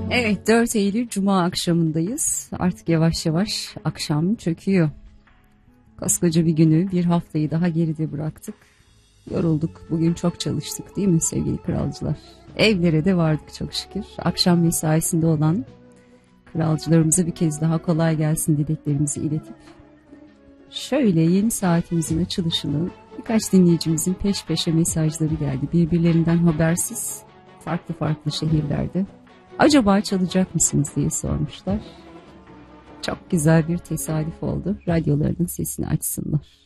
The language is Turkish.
Evet, 4 Eylül Cuma akşamındayız. Artık yavaş yavaş akşam çöküyor. Koskoca bir günü, bir haftayı daha geride bıraktık. Yorulduk. Bugün çok çalıştık değil mi sevgili kralcılar? Evlere de vardık çok şükür. Akşam mesaisinde olan kralcılarımıza bir kez daha kolay gelsin dileklerimizi iletip şöyle yeni saatimizin açılışını birkaç dinleyicimizin peş peşe mesajları geldi. Birbirlerinden habersiz farklı farklı şehirlerde. Acaba çalacak mısınız diye sormuşlar. Çok güzel bir tesadüf oldu. Radyolarının sesini açsınlar.